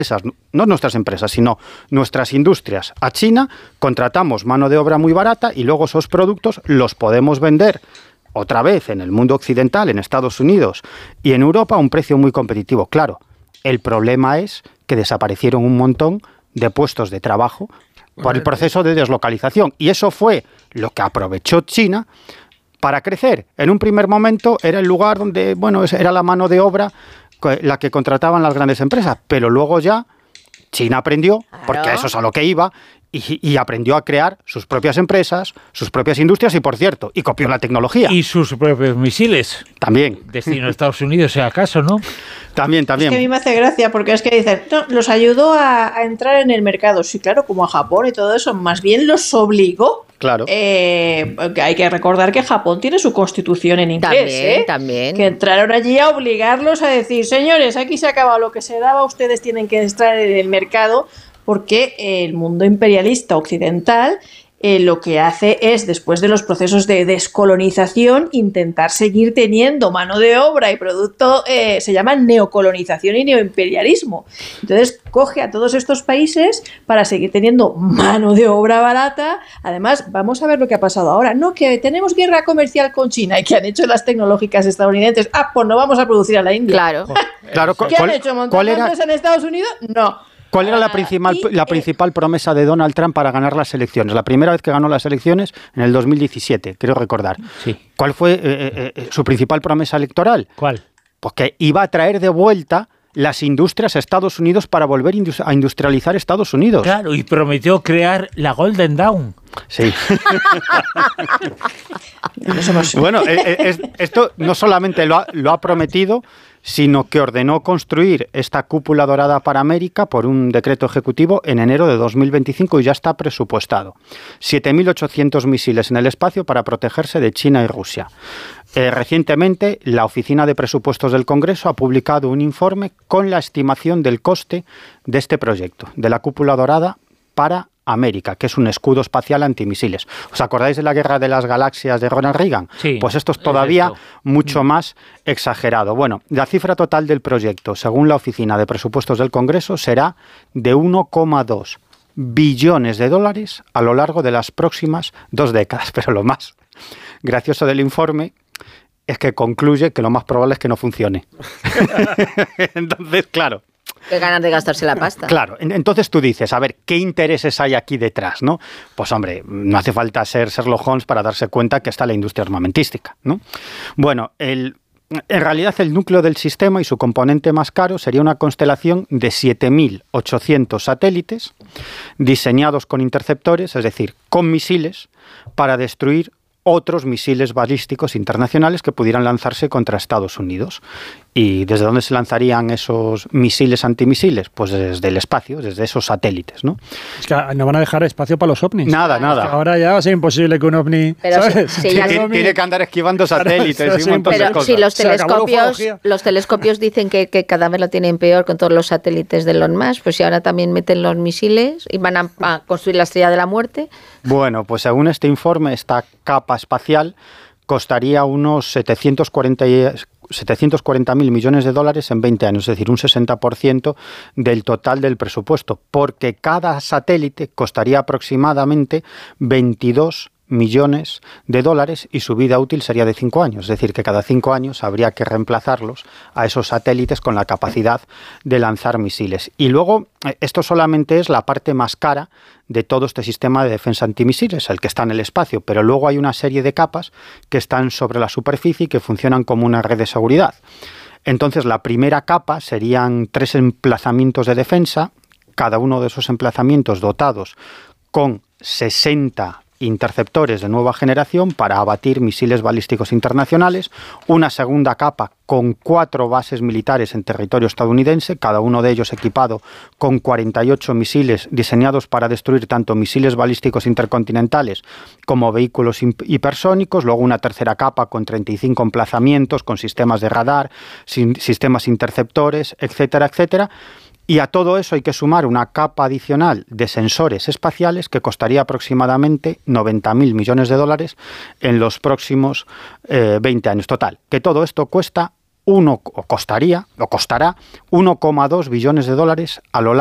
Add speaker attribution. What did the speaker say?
Speaker 1: no nuestras empresas, sino nuestras industrias a China, contratamos mano de obra muy barata y luego esos productos los podemos vender otra vez en el mundo occidental, en Estados Unidos y en Europa a un precio muy competitivo. Claro, el problema es que desaparecieron un montón de puestos de trabajo por el proceso de deslocalización. Y eso fue lo que aprovechó China para crecer. En un primer momento era el lugar donde, era la mano de obra la que contrataban las grandes empresas, pero luego ya China aprendió, porque eso es a lo que iba, y aprendió a crear sus propias empresas, sus propias industrias y, por cierto, y copió la tecnología.
Speaker 2: Y sus propios misiles.
Speaker 1: También.
Speaker 2: Destino a Estados Unidos, si acaso, ¿no?
Speaker 1: También.
Speaker 3: Es que a mí me hace gracia porque es que dicen, no, los ayudó a entrar en el mercado. Sí, claro, como a Japón y todo eso, más bien los obligó.
Speaker 1: Claro.
Speaker 3: Hay que recordar que Japón tiene su constitución en inglés.
Speaker 4: También.
Speaker 3: Que entraron allí a obligarlos a decir, señores, aquí se ha acabado lo que se daba, ustedes tienen que entrar en el mercado, porque el mundo imperialista occidental lo que hace es, después de los procesos de descolonización, intentar seguir teniendo mano de obra y producto, se llama neocolonización y neoimperialismo. Entonces coge a todos estos países para seguir teniendo mano de obra barata. Además, vamos a ver lo que ha pasado ahora. No, que tenemos guerra comercial con China y que han hecho las tecnológicas estadounidenses. Pues no vamos a producir a la India.
Speaker 4: Claro.
Speaker 3: ¿Qué han hecho? ¿Montar empresas en Estados Unidos? No.
Speaker 1: ¿Cuál era la principal promesa de Donald Trump para ganar las elecciones? La primera vez que ganó las elecciones, en el 2017, creo recordar.
Speaker 2: Sí.
Speaker 1: ¿Cuál fue su principal promesa electoral?
Speaker 2: ¿Cuál?
Speaker 1: Pues que iba a traer de vuelta las industrias a Estados Unidos para volver a industrializar Estados Unidos.
Speaker 2: Claro, y prometió crear la Golden Dawn.
Speaker 1: Sí. Bueno, esto no solamente lo ha prometido, sino que ordenó construir esta cúpula dorada para América por un decreto ejecutivo en enero de 2025 y ya está presupuestado. 7.800 misiles en el espacio para protegerse de China y Rusia. Recientemente, la Oficina de Presupuestos del Congreso ha publicado un informe con la estimación del coste de este proyecto, de la cúpula dorada para América, que es un escudo espacial antimisiles. ¿Os acordáis de la Guerra de las Galaxias de Ronald Reagan?
Speaker 2: Sí,
Speaker 1: pues esto es todavía mucho más exagerado. Bueno, la cifra total del proyecto, según la Oficina de Presupuestos del Congreso, será de 1,2 billones de dólares a lo largo de las próximas 2 décadas. Pero lo más gracioso del informe es que concluye que lo más probable es que no funcione. Entonces, claro.
Speaker 4: Qué ganas de gastarse la pasta.
Speaker 1: Claro, entonces tú dices, a ver, ¿qué intereses hay aquí detrás, no? Pues hombre, no hace falta ser Sherlock Holmes para darse cuenta que está la industria armamentística, ¿no? Bueno, en realidad el núcleo del sistema y su componente más caro sería una constelación de 7.800 satélites diseñados con interceptores, es decir, con misiles, para destruir otros misiles balísticos internacionales que pudieran lanzarse contra Estados Unidos. ¿Y desde dónde se lanzarían esos misiles antimisiles? Pues desde el espacio, desde esos satélites, ¿no?
Speaker 5: Es que no van a dejar espacio para los ovnis.
Speaker 1: Nada.
Speaker 5: Es que ahora ya va a ser imposible que un ovni...
Speaker 4: Pero
Speaker 5: ¿sabes?
Speaker 4: si ya
Speaker 1: tiene que andar esquivando satélites y un montón de
Speaker 4: pero
Speaker 1: cosas.
Speaker 4: si los telescopios dicen que cada vez lo tienen peor con todos los satélites de Elon Musk, pues si ahora también meten los misiles y van a construir la estrella de la muerte.
Speaker 1: Bueno, pues según este informe, esta capa espacial costaría unos 740.000 millones de dólares en 20 años, es decir, un 60% del total del presupuesto, porque cada satélite costaría aproximadamente 22 millones de dólares y su vida útil sería de 5 años, es decir, que cada 5 años habría que reemplazarlos a esos satélites con la capacidad de lanzar misiles. Y luego, esto solamente es la parte más cara de todo este sistema de defensa antimisiles, el que está en el espacio, pero luego hay una serie de capas que están sobre la superficie y que funcionan como una red de seguridad. Entonces, la primera capa serían 3 emplazamientos de defensa, cada uno de esos emplazamientos dotados con 60 interceptores de nueva generación para abatir misiles balísticos internacionales, una segunda capa con 4 bases militares en territorio estadounidense, cada uno de ellos equipado con 48 misiles diseñados para destruir tanto misiles balísticos intercontinentales como vehículos hipersónicos, luego una tercera capa con 35 emplazamientos, con sistemas de radar, sistemas interceptores, etcétera, etcétera. Y a todo eso hay que sumar una capa adicional de sensores espaciales que costaría aproximadamente 90.000 millones de dólares en los próximos 20 años. Total, que todo esto cuesta costará 1,2 billones de dólares a lo largo